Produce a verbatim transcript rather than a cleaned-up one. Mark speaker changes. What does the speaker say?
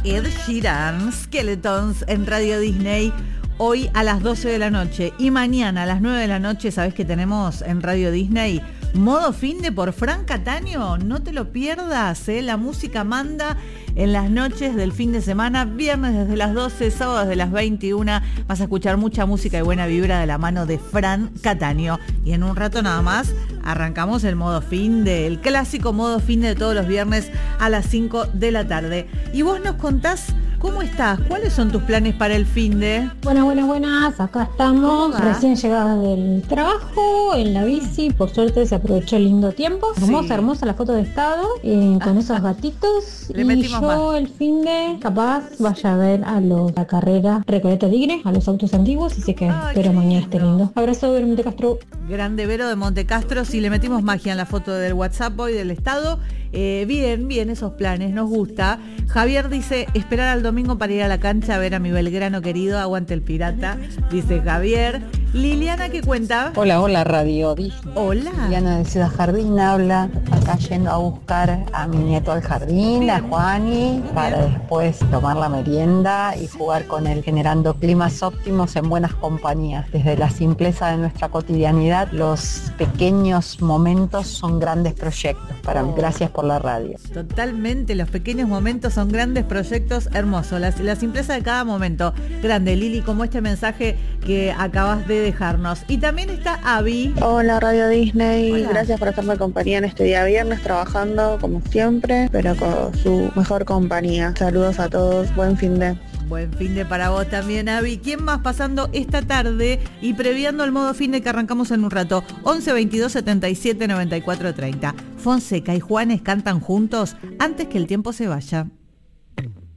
Speaker 1: Ed Sheeran, Skeletons en Radio Disney. Hoy a las doce de la noche y mañana a las nueve de la noche, ¿sabés qué tenemos en Radio Disney? Modo Finde por Fran Cataño. No te lo pierdas, ¿eh? La música manda en las noches del fin de semana, viernes desde las doce, sábado desde las veintiuna. Vas a escuchar mucha música y buena vibra de la mano de Fran Cataño. Y en un rato nada más arrancamos el Modo Finde, el clásico Modo Finde de todos los viernes a las cinco de la tarde. Y vos nos contás cómo estás, cuáles son tus planes para el finde.
Speaker 2: Buenas, buenas, buenas, acá estamos, recién llegadas del trabajo, en la bici, por suerte se aprovechó el lindo tiempo. Hermosa, sí. hermosa la foto de estado, eh, con esos gatitos.
Speaker 1: Le
Speaker 2: y yo más. El finde, capaz, vaya a ver a los, la carrera Recoleta Tigre, a los autos antiguos, así que Ay, espero mañana esté lindo. Abrazo de Montecastro.
Speaker 1: Grande Vero de Montecastro, si le metimos magia en la foto del WhatsApp hoy del estado. Eh, bien, bien esos planes, nos gusta. Javier dice, esperar al domingo para ir a la cancha a ver a mi Belgrano querido, aguante el Pirata, dice Javier. Liliana, ¿qué cuenta?
Speaker 3: Hola, hola, Radio Disney.
Speaker 1: Hola.
Speaker 3: Liliana de Ciudad Jardín habla, acá yendo a buscar a mi nieto al jardín, bien. a Juani, para después tomar la merienda y jugar con él, generando climas óptimos en buenas compañías. Desde la simpleza de nuestra cotidianidad, los pequeños momentos son grandes proyectos para mí. Gracias por la radio.
Speaker 1: Totalmente, los pequeños momentos son grandes proyectos, hermosos. La, la simpleza de cada momento. Grande, Lili, como este mensaje que acabas de dejarnos. Y también está Abby.
Speaker 4: Hola, Radio Disney.
Speaker 1: Hola.
Speaker 4: Gracias por hacerme compañía en este día viernes, trabajando como siempre, pero con su mejor compañía. Saludos a todos, buen fin de...
Speaker 1: Buen fin de para vos también, Abby. ¿Quién más pasando esta tarde y previando el modo fin de que arrancamos en un rato? once veintidós setenta y siete noventa y cuatro treinta. Fonseca y Juanes cantan juntos Antes que el tiempo se vaya.